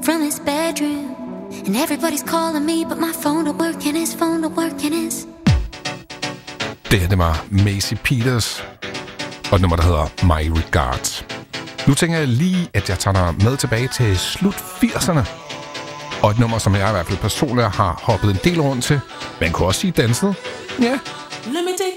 from his bedroom. And everybody's calling me, but my phone don't work and his phone don't work and his. Det her, det var Macy Peters og et nummer, der hedder My Regards. Nu tænker jeg lige, at jeg tager dig med tilbage til slut 80'erne. Og et nummer, som jeg i hvert fald personligt har hoppet en del rundt til. Man kunne også sige danset. Ja.